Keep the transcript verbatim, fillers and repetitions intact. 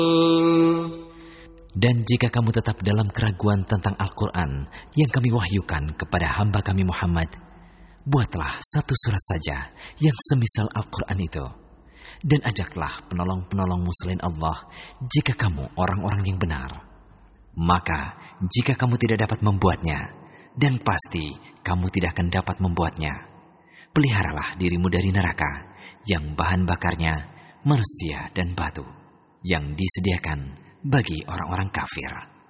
Dan jika kamu tetap dalam keraguan tentang Al-Quran yang kami wahyukan kepada hamba kami Muhammad, buatlah satu surat saja yang semisal Al-Quran itu. Dan ajaklah penolong-penolongmu selain Allah jika kamu orang-orang yang benar. Maka jika kamu tidak dapat membuatnya, dan pasti kamu tidak akan dapat membuatnya, peliharalah dirimu dari neraka yang bahan bakarnya manusia dan batu, yang disediakan bagi orang-orang kafir.